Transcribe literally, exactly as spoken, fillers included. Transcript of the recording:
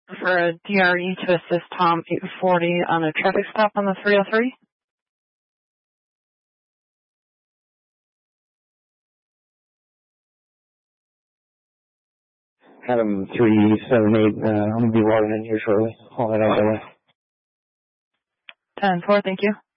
for a D R E to assist Tom eight forty on a traffic stop on the three oh three. Adam three seven eight, uh, I'm going to be logging in here shortly. All that out that way. ten four, thank you.